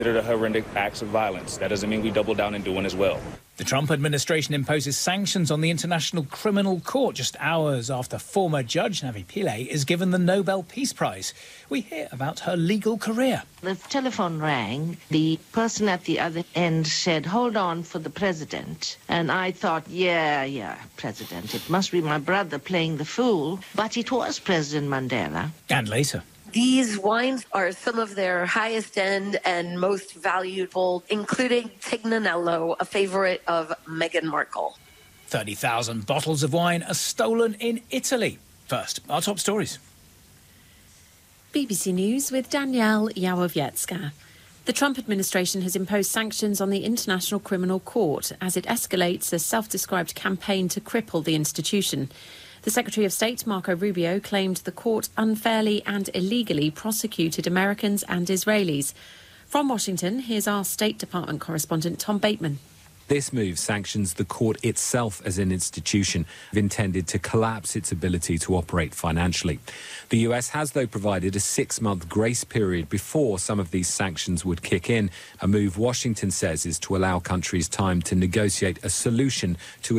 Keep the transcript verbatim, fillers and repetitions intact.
considered horrific acts of violence. That doesn't mean we double down and do one as well. The Trump administration imposes sanctions on the International Criminal Court just hours after former judge Navi Pillay is given the Nobel Peace Prize. We hear about her legal career. The telephone rang. The person at the other end said, "Hold on for the president." And I thought, yeah, yeah, president. It must be my brother playing the fool. But it was President Mandela. And later. These wines are some of their highest end and most valuable, including Tignanello, a favorite of Meghan Markle. thirty thousand bottles of wine are stolen in Italy. First, our top stories. B B C News with Danielle Yawowiecka. The Trump administration has imposed sanctions on the International Criminal Court as it escalates a self-described campaign to cripple the institution. The Secretary of State, Marco Rubio, claimed the court unfairly and illegally prosecuted Americans and Israelis. From Washington, here's our State Department correspondent, Tom Bateman. This move sanctions the court itself as an institution intended to collapse its ability to operate financially. The U S has, though, provided a six-month grace period before some of these sanctions would kick in, a move Washington says is to allow countries time to negotiate a solution to